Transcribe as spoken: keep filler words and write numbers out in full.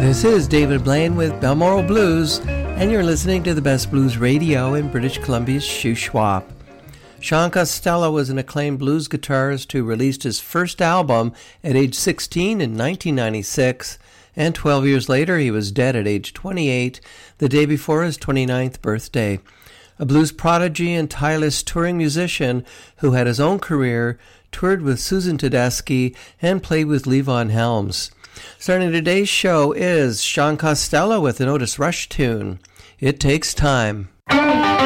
This is David Blaine with Balmoral Blues, and you're listening to the best blues radio in British Columbia's Shuswap. Sean Costello was an acclaimed blues guitarist who released his first album at age sixteen in nineteen ninety-six, and twelve years later he was dead at age twenty-eight, the day before his twenty-ninth birthday. A blues prodigy and tireless touring musician who had his own career, toured with Susan Tedeschi, and played with Levon Helms. Starting today's show is Sean Costello with an Otis Rush tune, It Takes Time.